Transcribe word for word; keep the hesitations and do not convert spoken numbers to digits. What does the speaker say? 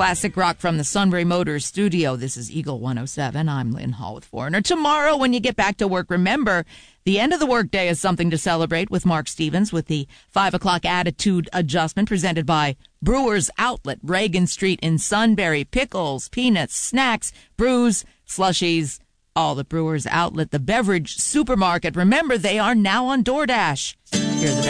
classic rock from the Sunbury Motors studio. This is Eagle one oh seven. I'm Lynn Hall with Foreigner. Tomorrow, when you get back to work, remember, the end of the workday is something to celebrate with Mark Stevens with the five o'clock attitude adjustment presented by Brewers Outlet, Reagan Street in Sunbury. Pickles, peanuts, snacks, brews, slushies, all the Brewers Outlet, the beverage supermarket. Remember, they are now on DoorDash. Here's the